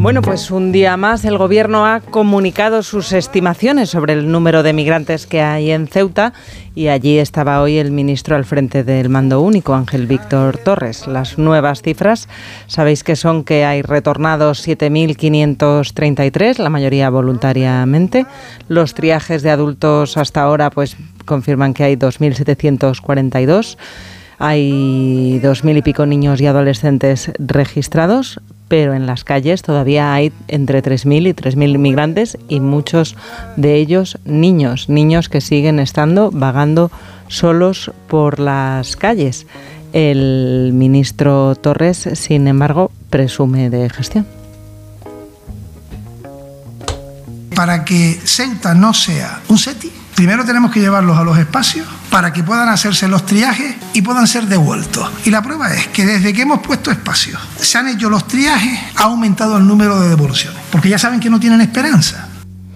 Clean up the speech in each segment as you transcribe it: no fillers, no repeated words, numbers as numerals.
Bueno, pues un día más el Gobierno ha comunicado sus estimaciones sobre el número de migrantes que hay en Ceuta y allí estaba hoy el ministro al frente del Mando Único, Ángel Víctor Torres. Las nuevas cifras, sabéis que son que hay retornados 7.533, la mayoría voluntariamente. Los triajes de adultos hasta ahora pues confirman que hay 2.742. Hay 2.000 y pico niños y adolescentes registrados, pero en las calles todavía hay entre 3.000 y 3.000 migrantes y muchos de ellos niños que siguen estando vagando solos por las calles. El ministro Torres, sin embargo, presume de gestión. Para que Ceuta no sea un SETI, primero tenemos que llevarlos a los espacios para que puedan hacerse los triajes y puedan ser devueltos. Y la prueba es que desde que hemos puesto espacios, se han hecho los triajes, ha aumentado el número de devoluciones, porque ya saben que no tienen esperanza.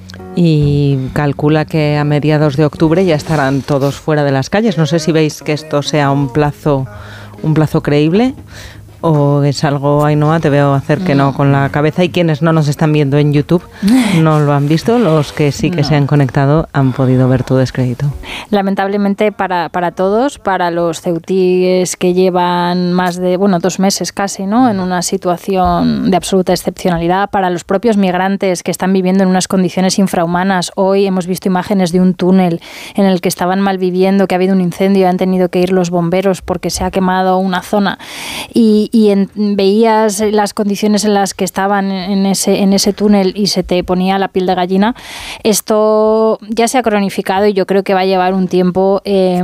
Y calcula que a mediados de octubre ya estarán todos fuera de las calles. No sé si veis que esto sea un plazo creíble. ¿O es algo, Ainhoa, te veo hacer que no con la cabeza? Y quienes no nos están viendo en YouTube no lo han visto. Los que sí que se han conectado han podido ver tu descrédito. Lamentablemente para todos, para los ceutíes que llevan más de 2 meses casi, ¿no?, en una situación de absoluta excepcionalidad, para los propios migrantes que están viviendo en unas condiciones infrahumanas. Hoy hemos visto imágenes de un túnel en el que estaban malviviendo, que ha habido un incendio y han tenido que ir los bomberos porque se ha quemado una zona. Y veías las condiciones en las que estaban en ese túnel y se te ponía la piel de gallina. Esto ya se ha cronificado y yo creo que va a llevar un tiempo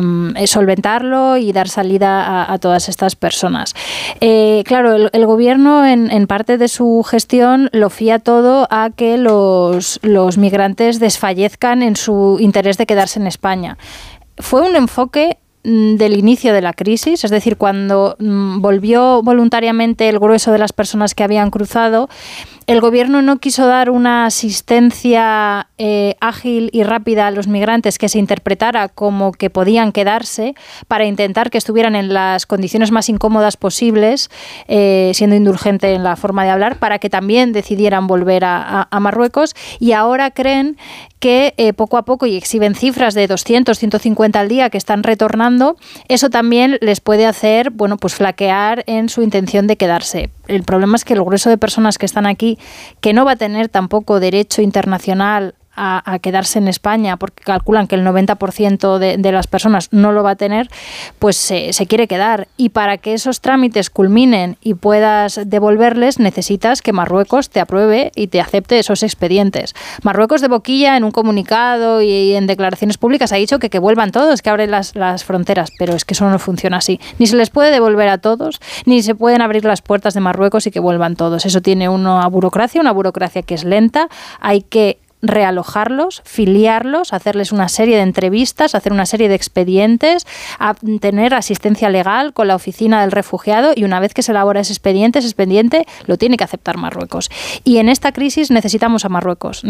solventarlo y dar salida a todas estas personas. Claro, el gobierno en parte de su gestión lo fía todo a que los migrantes desfallezcan en su interés de quedarse en España. Fue un enfoque del inicio de la crisis, es decir, cuando volvió voluntariamente el grueso de las personas que habían cruzado, el gobierno no quiso dar una asistencia ágil y rápida a los migrantes que se interpretara como que podían quedarse para intentar que estuvieran en las condiciones más incómodas posibles, siendo indulgente en la forma de hablar, para que también decidieran volver a Marruecos. Y ahora creen que poco a poco, y exhiben cifras de 200, 150 al día que están retornando, eso también les puede hacer, pues flaquear en su intención de quedarse. El problema es que el grueso de personas que están aquí, que no va a tener tampoco derecho internacional a quedarse en España, porque calculan que el 90% de las personas no lo va a tener, pues se quiere quedar. Y para que esos trámites culminen y puedas devolverles, necesitas que Marruecos te apruebe y te acepte esos expedientes. Marruecos, de boquilla, en un comunicado y en declaraciones públicas, ha dicho que vuelvan todos, que abren las fronteras, pero es que eso no funciona así. Ni se les puede devolver a todos, ni se pueden abrir las puertas de Marruecos y que vuelvan todos. Eso tiene una burocracia que es lenta. Hay que realojarlos, filiarlos, hacerles una serie de entrevistas, hacer una serie de expedientes, tener asistencia legal con la oficina del refugiado, y una vez que se elabora ese expediente lo tiene que aceptar Marruecos. Y en esta crisis necesitamos a Marruecos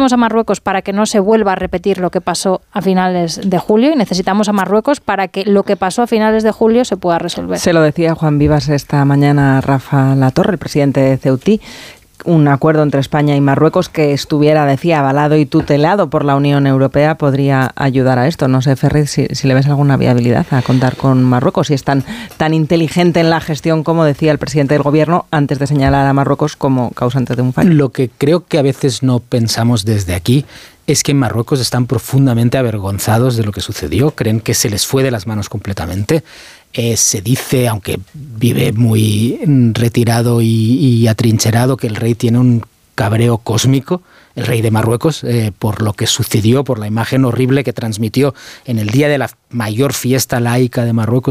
para que no se vuelva a repetir lo que pasó a finales de julio, y necesitamos a Marruecos para que lo que pasó a finales de julio se pueda resolver. Se lo decía Juan Vivas esta mañana a Rafa Latorre, el presidente de Ceutí. Un acuerdo entre España y Marruecos que estuviera, decía, avalado y tutelado por la Unión Europea podría ayudar a esto. No sé, Ferri, si le ves alguna viabilidad a contar con Marruecos, si es tan inteligente en la gestión como decía el presidente del gobierno antes de señalar a Marruecos como causante de un fallo. Lo que creo que a veces no pensamos desde aquí es que en Marruecos están profundamente avergonzados de lo que sucedió. Creen que se les fue de las manos completamente. Se dice, aunque vive muy retirado y atrincherado, que el rey tiene un cabreo cósmico, el rey de Marruecos, por lo que sucedió, por la imagen horrible que transmitió en el día de la mayor fiesta laica de Marruecos,